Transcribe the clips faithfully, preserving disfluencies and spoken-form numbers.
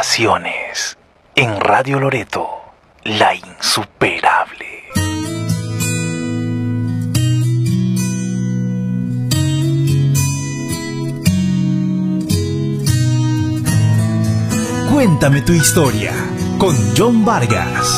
Conversaciones en Radio Loreto, la insuperable. Cuéntame tu historia con John Vargas.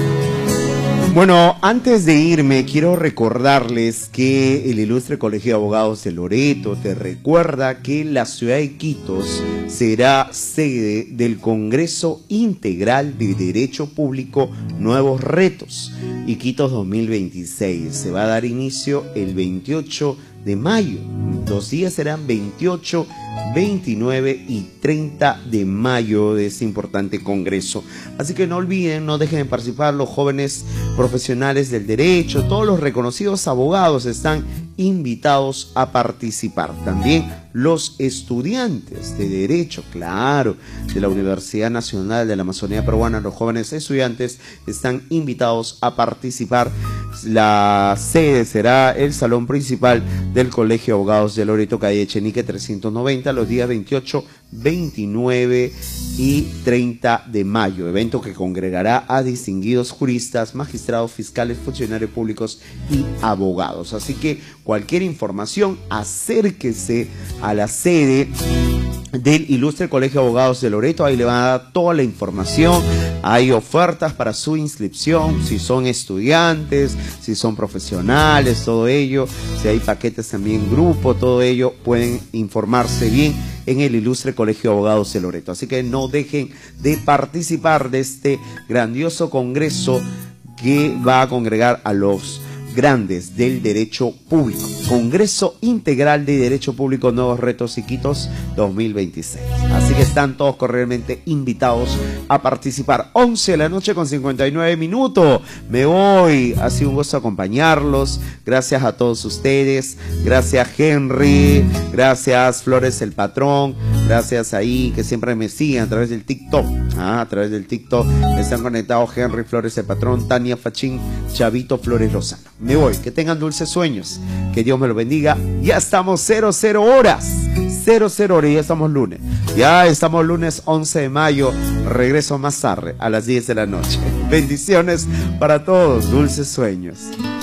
Bueno, antes de irme, quiero recordarles que el Ilustre Colegio de Abogados de Loreto te recuerda que la ciudad de Iquitos será sede del Congreso Integral de Derecho Público Nuevos Retos, Iquitos dos mil veintiséis. Se va a dar inicio el veintiocho de mayo. Los días serán veintiocho, veintinueve y treinta de mayo de este importante congreso. Así que no olviden, no dejen de participar los jóvenes profesionales del derecho, todos los reconocidos abogados están invitados a participar. También los estudiantes de derecho, claro, de la Universidad Nacional de la Amazonía Peruana, los jóvenes estudiantes están invitados a participar. La sede será el salón principal del Colegio de Abogados de Loreto, calle Echenique trescientos noventa, los días veintiocho, veintinueve y treinta de mayo, evento que congregará a distinguidos juristas, magistrados, fiscales, funcionarios públicos y abogados. Así que cualquier información, acérquese a la sede del Ilustre Colegio de Abogados de Loreto, ahí le van a dar toda la información. Hay ofertas para su inscripción, si son estudiantes, si son profesionales, todo ello, si hay paquetes también grupo, todo ello, pueden informarse bien en el Ilustre Colegio de Abogados de Loreto. Así que no dejen de participar de este grandioso congreso que va a congregar a los grandes del derecho público. Congreso Integral de Derecho Público Nuevos Retos Iquitos dos mil veintiséis. Así que están todos cordialmente invitados a participar. once de la noche con cincuenta y nueve minutos. Me voy. Ha sido un gusto acompañarlos. Gracias a todos ustedes. Gracias Henry. Gracias Flores el Patrón. Gracias ahí que siempre me siguen a través del TikTok. Ah, a través del TikTok están conectados Henry Flores el Patrón, Tania Fachín, Chavito Flores Lozano. Me voy, que tengan dulces sueños, que Dios me lo bendiga. Ya estamos cero cero horas, cero cero horas, ya estamos lunes, ya estamos lunes once de mayo, regreso más tarde a las diez de la noche. Bendiciones para todos, dulces sueños.